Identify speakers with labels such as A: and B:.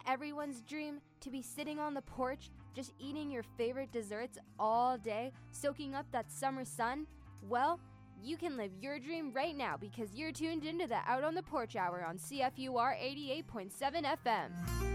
A: everyone's dream to be sitting on the porch, just eating your favorite desserts all day, soaking up that summer sun? Well, you can live your dream right now because you're tuned into the Out on the Porch Hour on CFUR 88.7 FM.